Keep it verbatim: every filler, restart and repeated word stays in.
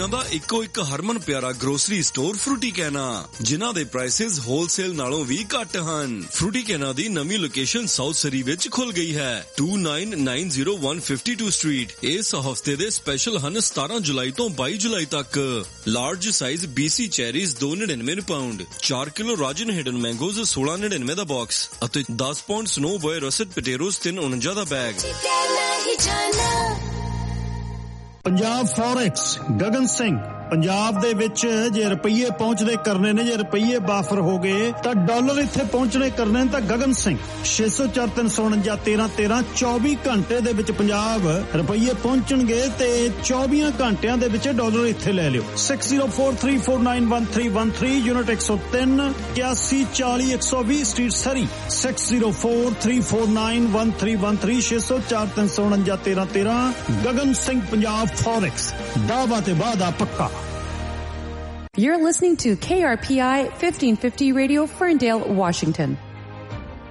ਦੁਨੀਆ ਦਾ ਇੱਕੋ ਇੱਕ ਹਰਮਨ ਪਿਆਰਾ ਗਰੋਸਰੀ ਸਟੋਰ ਫਰੂਟੀ ਕੈਨਾ, ਜਿਨ੍ਹਾਂ ਦੇ ਪ੍ਰਾਈਸਿਸ ਹੋਲਸੇਲ ਨਾਲੋਂ ਵੀ ਘੱਟ ਹਨ। ਫਰੂਟੀ ਕੈਨਾ ਦੀ ਨਵੀਂ ਲੋਕੇਸ਼ਨ ਸਾਊਥ ਸਰੀ ਵਿੱਚ ਖੁੱਲ ਗਈ ਹੈ, two nine nine zero one five two street. ਇਸ ਹਫਤੇ ਦੇ ਸਪੈਸ਼ਲ ਹਨ ਸਤਾਰਾਂ ਜੁਲਾਈ ਤੋਂ ਬਾਈ ਜੁਲਾਈ ਤੱਕ। ਲਾਰਜ ਸਾਈਜ਼ ਬੀਸੀ ਚੈਰੀਜ਼ ਦੋ ਨੜਿਨਵੇਂ ਪਾਉਂਡ, ਚਾਰ ਕਿਲੋ ਰਾਜਨ ਹਿਡਨ ਮੈਂਗੋਜ਼ ਸੋਲਾਂ ਨੜਿਨਵੇਂ ਦਾ ਬਾਕਸ ਅਤੇ ਦਸ ਪਾਉਂਡ ਸਨੋ ਬॉय ਰਸਟ ਪਟੇਟੋਜ਼ ਤਿੰਨ ਉਨੰਜਾ ਦਾ ਬੈਗ। ਪੰਜਾਬ ਫੋਰੈਕਸ ਗਗਨ ਸਿੰਘ। ਪੰਜਾਬ ਦੇ ਵਿੱਚ ਜੇ ਰੁਪਈਏ ਪਹੁੰਚਦੇ ਕਰਨੇ ਨੇ, ਜੇ ਰੁਪਈਏ ਬਾਫਰ ਹੋ ਗਏ ਤਾਂ ਡਾਲਰ ਇੱਥੇ ਪਹੁੰਚਣੇ ਕਰਨੇ ਨੇ ਤਾਂ ਗਗਨ ਸਿੰਘ ਛੇ ਸੌ ਚਾਰ ਤਿੰਨ ਸੌ ਉਨੰਜਾ ਤੇਰਾਂ ਤੇਰਾਂ ਚੌਵੀ ਘੰਟੇ ਦੇ ਵਿੱਚ ਪੰਜਾਬ ਰੁਪਈਏ ਪਹੁੰਚਣਗੇ ਤੇ ਚੌਵੀ ਘੰਟਿਆਂ ਦੇ ਵਿੱਚ ਡਾਲਰ ਇੱਥੇ ਲੈ ਲਿਓ। Six zero four three four nine one three one three unit ਇੱਕ ਸੌ ਤਿੰਨ ਇਕਿਆਸੀ ਚਾਲੀ ਇੱਕ ਸੌ ਵੀਹ ਸਟਰੀਟ ਸਰੀ। Six zero four three four nine one three one three ਛੇ ਸੌ ਚਾਰ ਤਿੰਨ ਸੌ ਉਨੰਜਾ ਤੇਰਾਂ ਤੇਰਾਂ। ਗਗਨ ਸਿੰਘ ਪੰਜਾਬ ਫੋਰੈਕਸ, ਦਾਅਵਾ ਤੇ ਵਾਅਦਾ ਪੱਕਾ। You're listening to K R P I fifteen fifty Radio, Ferndale, Washington.